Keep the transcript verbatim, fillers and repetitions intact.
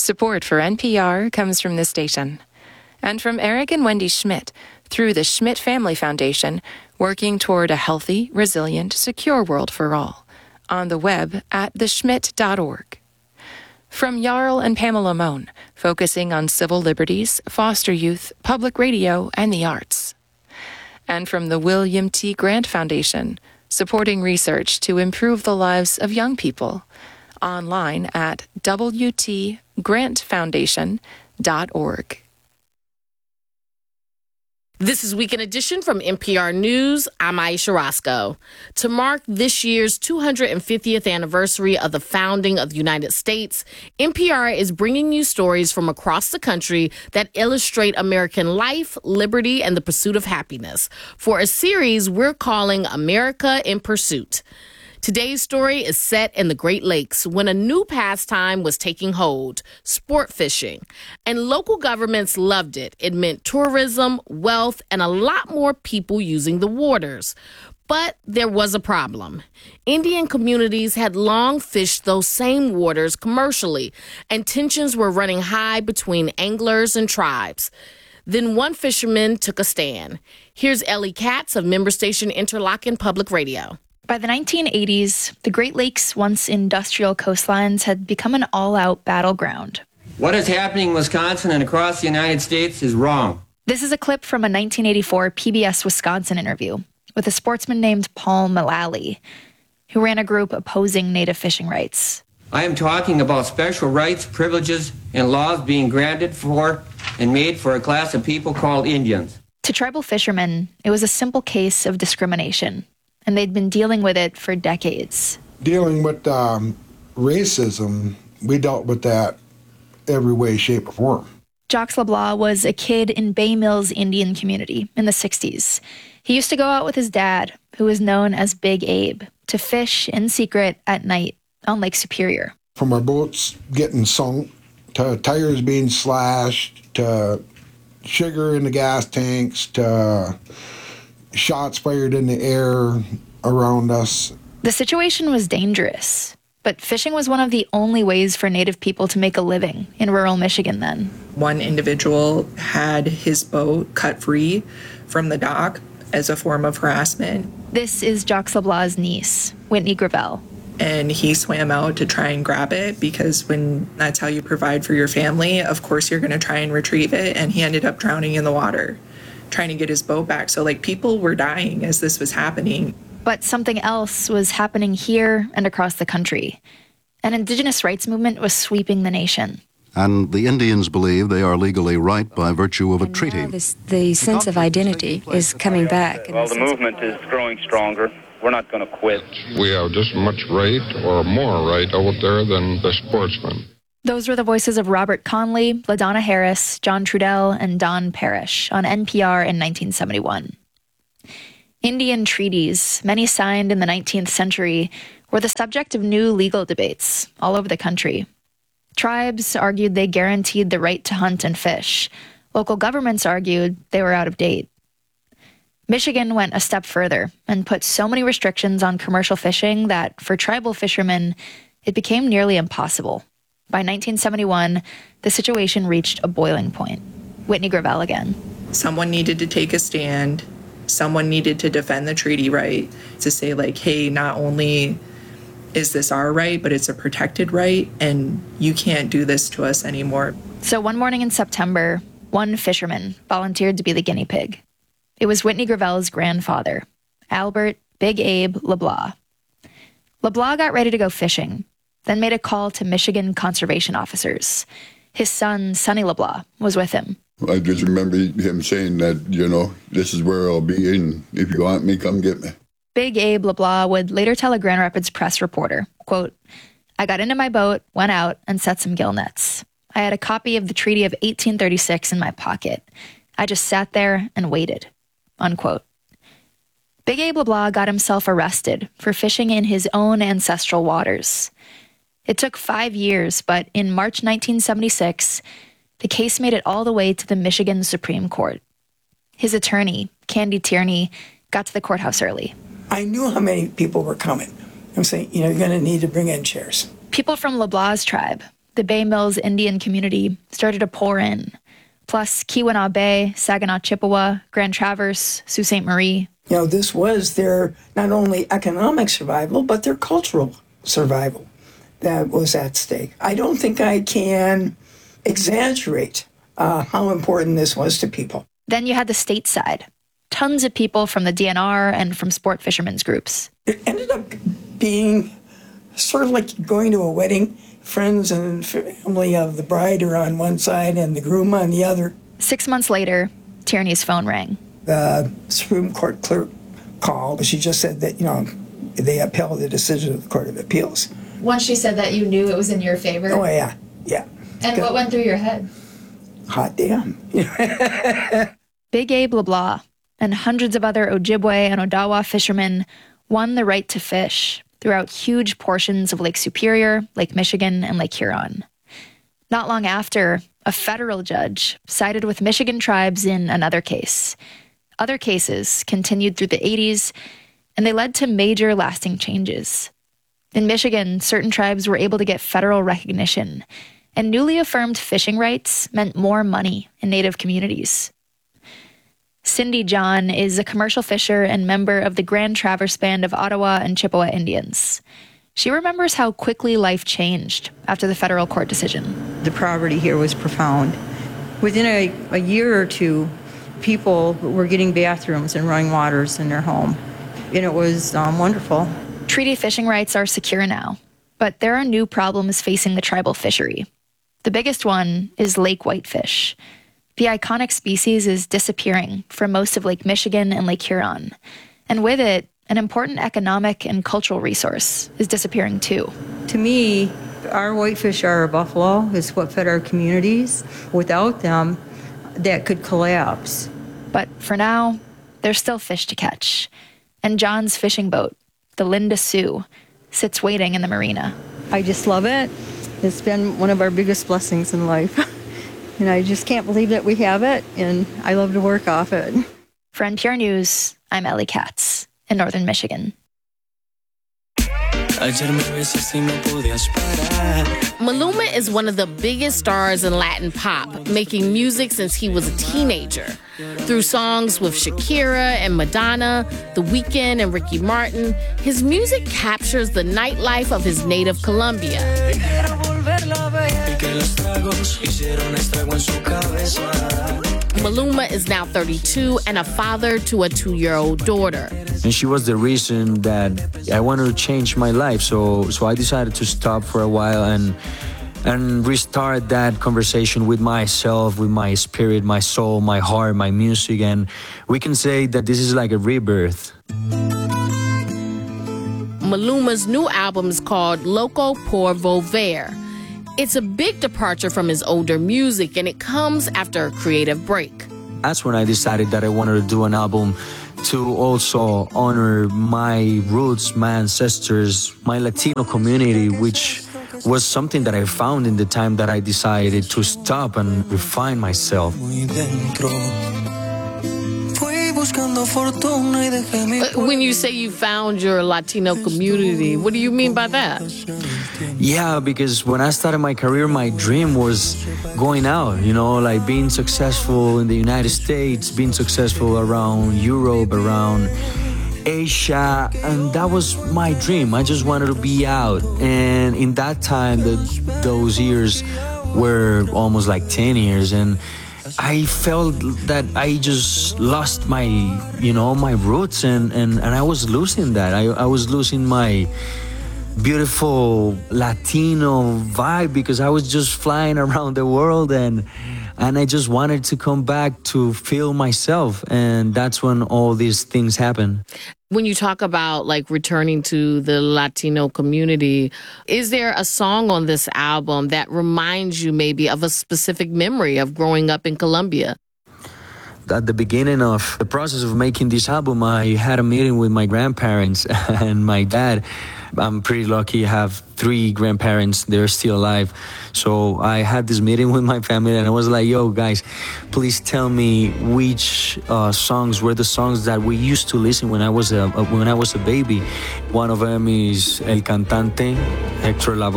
Support for N P R comes from this station and from Eric and Wendy Schmidt through the Schmidt Family Foundation, working toward a healthy, resilient, secure world for all. On the web at the schmidt dot org. From Jarl and Pamela Mohn, focusing on civil liberties, foster youth, public radio, and the arts. And from the William T. Grant Foundation, supporting research to improve the lives of young people. Online at w t grant foundation dot org. This is Weekend Edition from N P R News. I'm Aisha Roscoe. To mark this year's two hundred fiftieth anniversary of the founding of the United States, N P R is bringing you stories from across the country that illustrate American life, liberty, and the pursuit of happiness for a series we're calling America in Pursuit. Today's story is set in the Great Lakes when a new pastime was taking hold, sport fishing. And local governments loved it. It meant tourism, wealth, and a lot more people using the waters. But there was a problem. Indian communities had long fished those same waters commercially, and tensions were running high between anglers and tribes. Then one fisherman took a stand. Here's Ellie Katz of member station Interlochen Public Radio. By the nineteen eighties, the Great Lakes' once industrial coastlines had become an all-out battleground. What is happening in Wisconsin and across the United States is wrong. This is a clip from a nineteen eighty-four P B S Wisconsin interview with a sportsman named Paul Mullally, who ran a group opposing native fishing rights. I am talking about special rights, privileges, and laws being granted for and made for a class of people called Indians. To tribal fishermen, it was a simple case of discrimination, and they'd been dealing with it for decades. Dealing with um, racism, we dealt with that every way, shape, or form. Jacques LeBlanc was a kid in Bay Mills Indian community in the sixties. He used to go out with his dad, who was known as Big Abe, to fish in secret at night on Lake Superior. From our boats getting sunk, to tires being slashed, to sugar in the gas tanks, to shots fired in the air around us. The situation was dangerous, but fishing was one of the only ways for Native people to make a living in rural Michigan then. One individual had his boat cut free from the dock as a form of harassment. This is Jacques LeBlanc's niece, Whitney Gravel. And he swam out to try and grab it because when that's how you provide for your family, of course you're going to try and retrieve it. And he ended up drowning in the water, trying to get his boat back. So like people were dying as this was happening. But something else was happening here and across the country. An indigenous rights movement was sweeping the nation. And the Indians believe they are legally right by virtue of a and treaty. Now this, the sense of identity is coming back. Well, the movement is growing stronger. We're not going to quit. We have just much right or more right out there than the sportsmen. Those were the voices of Robert Conley, LaDonna Harris, John Trudell, and Don Parrish on N P R in nineteen seventy-one. Indian treaties, many signed in the nineteenth century, were the subject of new legal debates all over the country. Tribes argued they guaranteed the right to hunt and fish. Local governments argued they were out of date. Michigan went a step further and put so many restrictions on commercial fishing that, for tribal fishermen, it became nearly impossible. By nineteen seventy-one, the situation reached a boiling point. Whitney Gravel again. Someone needed to take a stand. Someone needed to defend the treaty right, to say like, hey, not only is this our right, but it's a protected right, and you can't do this to us anymore. So one morning in September, one fisherman volunteered to be the guinea pig. It was Whitney Gravel's grandfather, Albert Big Abe LeBlanc. LeBlanc got ready to go fishing, then made a call to Michigan conservation officers. His son, Sonny LeBlanc, was with him. I just remember him saying that, you know, this is where I'll be, and if you want me, come get me. Big Abe LeBlanc would later tell a Grand Rapids Press reporter, quote, I got into my boat, went out, and set some gill nets. I had a copy of the Treaty of eighteen thirty-six in my pocket. I just sat there and waited, unquote. Big Abe LeBlanc got himself arrested for fishing in his own ancestral waters. It took five years, but in March nineteen seventy-six, the case made it all the way to the Michigan Supreme Court. His attorney, Candy Tierney, got to the courthouse early. I knew how many people were coming. I'm saying, you know, you're going to need to bring in chairs. People from LeBlanc's tribe, the Bay Mills Indian community started to pour in, plus Keweenaw Bay, Saginaw Chippewa, Grand Traverse, Sault Ste. Marie. You know, this was their not only economic survival, but their cultural survival that was at stake. I don't think I can exaggerate uh, how important this was to people. Then you had the state side. Tons of people from the D N R and from sport fishermen's groups. It ended up being sort of like going to a wedding. Friends and family of the bride are on one side and the groom on the other. Six months later, Tierney's phone rang. The Supreme Court clerk called. She just said that, you know, they upheld the decision of the Court of Appeals. Once she said that, you knew it was in your favor? Oh, yeah, yeah. And what went through your head? Hot damn. Big Abe LeBlanc and hundreds of other Ojibwe and Odawa fishermen won the right to fish throughout huge portions of Lake Superior, Lake Michigan, and Lake Huron. Not long after, a federal judge sided with Michigan tribes in another case. Other cases continued through the eighties, and they led to major lasting changes. In Michigan, certain tribes were able to get federal recognition, and newly affirmed fishing rights meant more money in Native communities. Cindy John is a commercial fisher and member of the Grand Traverse Band of Ottawa and Chippewa Indians. She remembers how quickly life changed after the federal court decision. The poverty here was profound. Within a, a year or two, people were getting bathrooms and running waters in their home, and it was um, wonderful. Treaty fishing rights are secure now, but there are new problems facing the tribal fishery. The biggest one is lake whitefish. The iconic species is disappearing from most of Lake Michigan and Lake Huron, and with it, an important economic and cultural resource is disappearing too. To me, our whitefish are our buffalo. It's what fed our communities. Without them, that could collapse. But for now, there's still fish to catch. And John's fishing boat, the Linda Sioux, sits waiting in the marina. I just love it. It's been one of our biggest blessings in life. And I just can't believe that we have it, and I love to work off it. For N P R News, I'm Ellie Katz in northern Michigan. Maluma is one of the biggest stars in Latin pop, making music since he was a teenager. Through songs with Shakira and Madonna, The Weeknd and Ricky Martin, his music captures the nightlife of his native Colombia. Maluma is now thirty-two and a father to a two-year-old daughter. And she was the reason that I wanted to change my life. So so I decided to stop for a while and and restart that conversation with myself, with my spirit, my soul, my heart, my music. And we can say that this is like a rebirth. Maluma's new album is called Loco por Volver. It's a big departure from his older music, and it comes after a creative break. That's when I decided that I wanted to do an album to also honor my roots, my ancestors, my Latino community, which was something that I found in the time that I decided to stop and refine myself. When you say you found your Latino community, what do you mean by that? Yeah, because when I started my career, my dream was going out, you know, like being successful in the United States, being successful around Europe, around Asia, and that was my dream. I just wanted to be out. And in that time, the, those years were almost like ten years, and I felt that I just lost my, you know, my roots, and, and, and I was losing that. I, I was losing my beautiful Latino vibe because I was just flying around the world, and and I just wanted to come back to feel myself, and that's when all these things happen. When you talk about like returning to the Latino community, is there a song on this album that reminds you maybe of a specific memory of growing up in Colombia? At the beginning of the process of making this album, I had a meeting with my grandparents and my dad. I'm pretty lucky I have three grandparents. They're still alive. So I had this meeting with my family, and I was like, yo, guys, please tell me which uh, songs were the songs that we used to listen when I was a, when I was a baby. One of them is El Cantante, Hector Lavoe.